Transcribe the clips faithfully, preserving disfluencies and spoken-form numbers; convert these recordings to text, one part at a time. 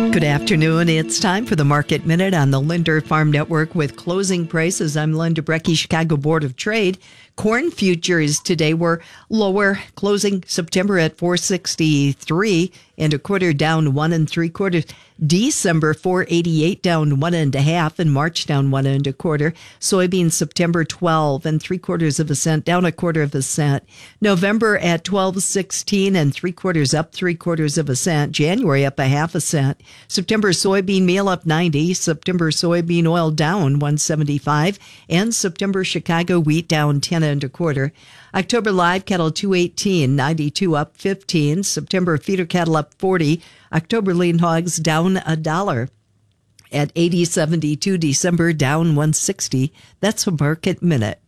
Good afternoon. It's time for the Market Minute on the Linder Farm Network with closing prices. I'm Linda Brecky, Chicago Board of Trade. Corn futures today were lower, closing September at four sixty-three and a quarter, down one and three quarters. December four eighty-eight, down one and a half, and March down one and a quarter. Soybeans September twelve and three quarters of a cent, down a quarter of a cent. November at twelve sixteen and three quarters, up three quarters of a cent. January up a half a cent. September soybean meal up ninety. September soybean oil down one seventy-five, and September Chicago wheat down ten and a quarter. October live cattle two eighteen, ninety-two up fifteen. September feeder cattle up forty. October lean hogs down a dollar at eighty seventy-two. December down one sixty. That's a Market Minute.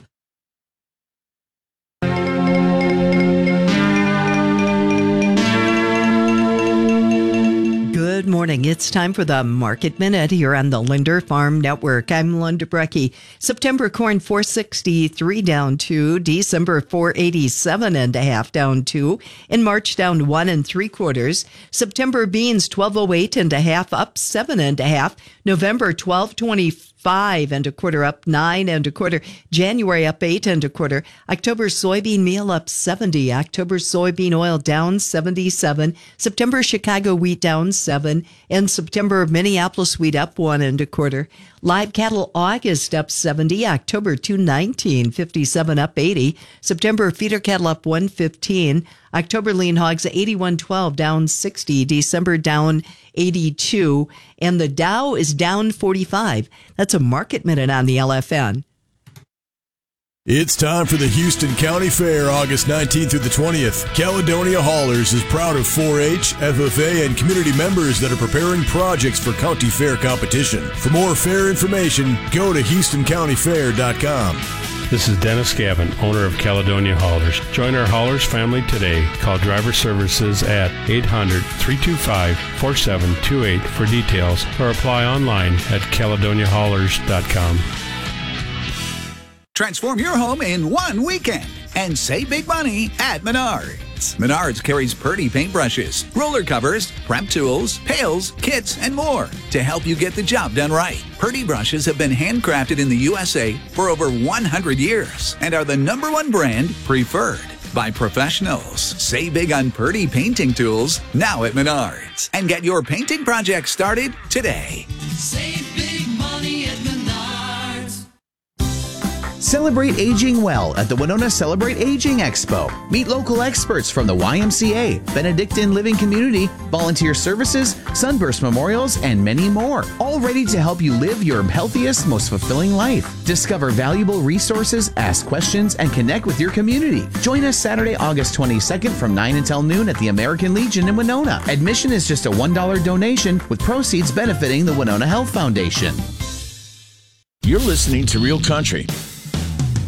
Good morning. It's time for the Market Minute here on the Linder Farm Network. I'm Linda Brecky. September corn four sixty-three, down two. December four eighty-seven and a half, down two. In March down one and three quarters. September beans twelve oh eight and a half, up seven and a half. November twelve twenty-five and a quarter, up nine and a quarter. January up eight and a quarter. October soybean meal up seventy. October soybean oil down seventy-seven. September Chicago wheat down seven. And September Minneapolis wheat up one and a quarter. Live cattle August up seventy. October two nineteen, fifty-seven up eighty. September feeder cattle up one fifteen. October lean hogs eighty-one twelve, down sixty. December down eighty-two. And the Dow is down forty-five. That's a Market Minute on the L F N. It's time for the Houston County Fair, August nineteenth through the twentieth. Caledonia Haulers is proud of four H, F F A, and community members that are preparing projects for county fair competition. For more fair information, go to houston county fair dot com. This is Dennis Gavin, owner of Caledonia Haulers. Join our Haulers family today. Call Driver Services at eight hundred, three two five, four seven two eight for details, or apply online at caledonia haulers dot com. Transform your home in one weekend and save big money at Menards. Menards carries Purdy paintbrushes, roller covers, prep tools, pails, kits, and more to help you get the job done right. Purdy brushes have been handcrafted in the U S A for over one hundred years and are the number one brand preferred by professionals. Save big on Purdy painting tools now at Menards and get your painting project started today. Save big money at Menards. Celebrate aging well at the Winona Celebrate Aging Expo. Meet local experts from the Y M C A, Benedictine Living Community, Volunteer Services, Sunburst Memorials, and many more. All ready to help you live your healthiest, most fulfilling life. Discover valuable resources, ask questions, and connect with your community. Join us Saturday, August twenty-second from nine until noon at the American Legion in Winona. Admission is just a one dollar donation with proceeds benefiting the Winona Health Foundation. You're listening to Real Country